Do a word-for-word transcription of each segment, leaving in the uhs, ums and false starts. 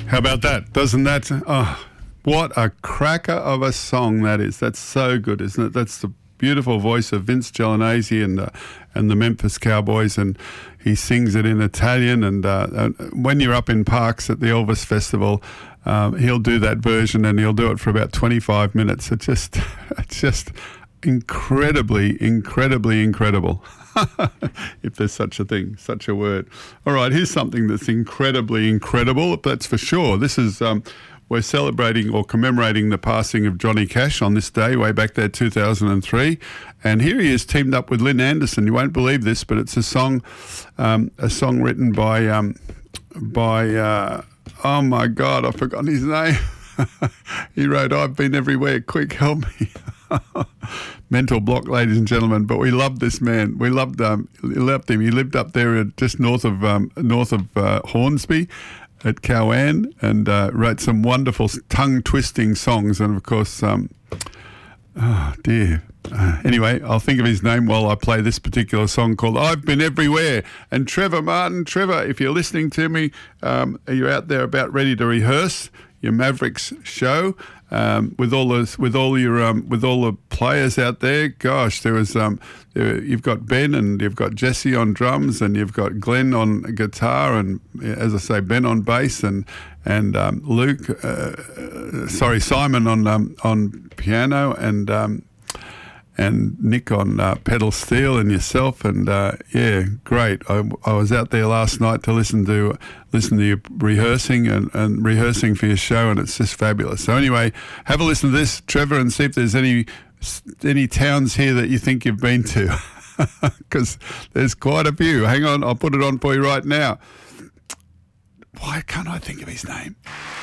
How about that? Doesn't that... Oh, what a cracker of a song that is. That's so good, isn't it? That's the beautiful voice of Vince Gelinese and, uh, and the Memphis Cowboys, and he sings it in Italian. And uh, uh, when you're up in Parks at the Elvis Festival, um, he'll do that version, and he'll do it for about twenty-five minutes. It's just, it's just incredibly, incredibly incredible. If there's such a thing, such a word. All right, here's something that's incredibly incredible, that's for sure. This is, um, we're celebrating or commemorating the passing of Johnny Cash on this day, way back there, two thousand three. And here he is teamed up with Lynn Anderson. You won't believe this, but it's a song, um, a song written by, um, by uh, oh my God, I've forgotten his name. He wrote, "I've been everywhere, quick help me." Mental block, ladies and gentlemen, but we loved this man. We loved um, loved him. He lived up there just north of um, north of uh, Hornsby at Cowan, and uh, wrote some wonderful tongue-twisting songs. And of course, um, oh dear. Uh, anyway, I'll think of his name while I play this particular song called "I've Been Everywhere." And Trevor Martin, Trevor, if you're listening to me, um, are you out there about ready to rehearse your Mavericks show um, with all those, with all your, um, with all the players out there? Gosh, there was, um, there, you've got Ben and you've got Jesse on drums, and you've got Glenn on guitar, and as I say, Ben on bass, and and um, Luke, uh, sorry, Simon on um, on piano, and um, and Nick on uh, pedal steel, and yourself, and uh, yeah, great. I, I was out there last night to listen to listen to you rehearsing and, and rehearsing for your show, and it's just fabulous. So anyway, have a listen to this, Trevor, and see if there's any any towns here that you think you've been to, because there's quite a few. Hang on, I'll put it on for you right now. Why can't I think of his name?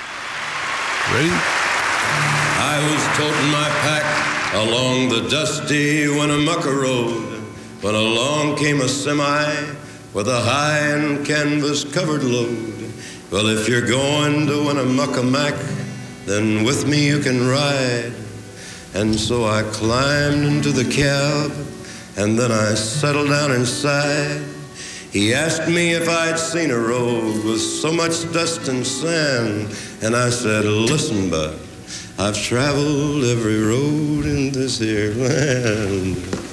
Ready? I was toting my pack along the dusty Winnemucca road when along came a semi with a high and canvas covered load. Well, if you're going to Winnemucca Mac, then with me you can ride. And so I climbed into the cab, and then I settled down inside. He asked me if I'd seen a road with so much dust and sand, and I said, listen, bud, I've traveled every road in this here land.